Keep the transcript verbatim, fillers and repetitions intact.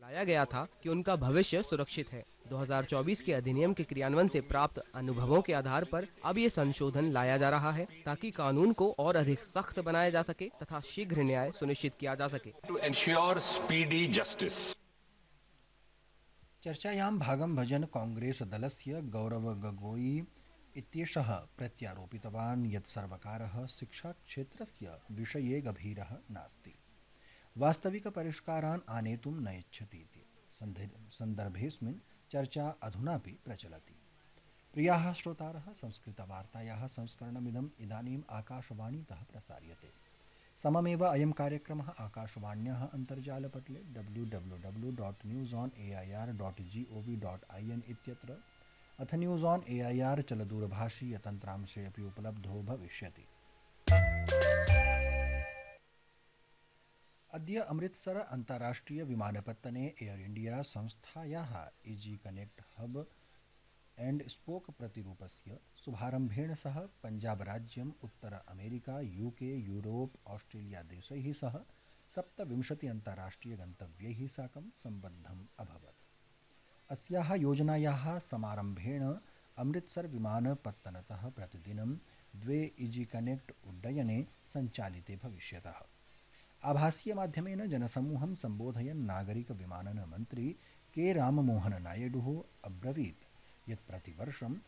बताया गया था कि उनका भविष्य सुरक्षित है। दो हज़ार चौबीस के अधिनियम के क्रियान्वयन से प्राप्त अनुभवों के आधार पर अब ये संशोधन लाया जा रहा है ताकि कानून को और अधिक सख्त बनाया जा सके तथा शीघ्र न्याय सुनिश्चित किया जा सके। To ensure speedy justice. चर्चायां भागं भजन् कांग्रेस दलस्य गौरव गोगोई इत्येषः प्रत्यारोपितवान् यत् सर्वकारः शिक्षाक्षेत्रस्य विषये गभीरः नास्ति, वास्तविकपरिष्कारान् आनेतुं न इच्छति इति सन्दर्भेऽस्मिन् चर्चा अधुनापि प्रचलति। प्रियाः श्रोतारः, संस्कृतवार्तायाः संस्करणमिदम् इदानीम् आकाशवाणीतः प्रसार्यते। सममेव अयं कार्यक्रमः आकाशवाण्याः अन्तर्जालपटले W W W dot news on A I are dot जि ओ वि डाट् ऐ एन् इत्यत्र अथ न्यूस् आन् ए ऐ आर् चलदूरभाषीयतन्त्रांशे अपि उपलब्धो भविष्यति। अद्य अमृतसर अन्ताराष्ट्रिय विमानपत्तने एयर इंडिया संस्थायाः easy connect hub and spoke प्रतिरूपस्य शुभारम्भेण सह पञ्जाबराज्यम् उत्तर अमेरिका यूके यूरोप ऑस्ट्रेलिया देशैः सह सप्तविंशति अन्ताराष्ट्रिय गन्तव्यैः साकं सम्बद्धम् अभवत्। अस्याः योजनायाः समारम्भेण अमृतसर विमानपत्तनतः प्रतिदिनं द्वे इजी कनेक्ट उड्डयने सञ्चालिते भविष्यतः। आभासीय माध्यमेन जनसमूहं सम्बोधयन् नागरिक विमानन मन्त्री के राममोहन नायडुः अब्रवीत् यत् प्रतिवर्षं